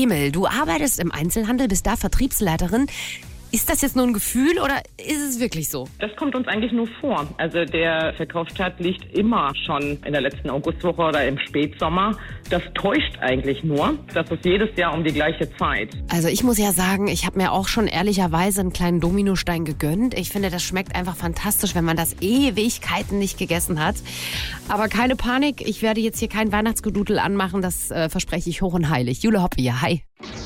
Emel, du arbeitest im Einzelhandel, bist da Vertriebsleiterin. Ist das jetzt nur ein Gefühl oder ist es wirklich so? Das kommt uns eigentlich nur vor. Also der Verkaufsstart liegt immer schon in der letzten Augustwoche oder im Spätsommer. Das täuscht eigentlich nur. Das ist jedes Jahr um die gleiche Zeit. Also ich muss ja sagen, ich habe mir auch schon ehrlicherweise einen kleinen Dominostein gegönnt. Ich finde, das schmeckt einfach fantastisch, wenn man das Ewigkeiten nicht gegessen hat. Aber keine Panik, ich werde jetzt hier kein Weihnachtsgedudel anmachen, das verspreche ich hoch und heilig. Jule Hoppe hier, hi.